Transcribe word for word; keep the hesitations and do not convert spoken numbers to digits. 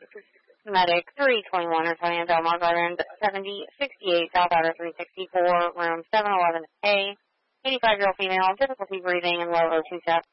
Medic three twenty-one, returning Belmont Gardens, seventy sixty-eight, South Outer three sixty-four, room seven eleven A. eighty-five-year-old female, difficulty breathing and low O two step.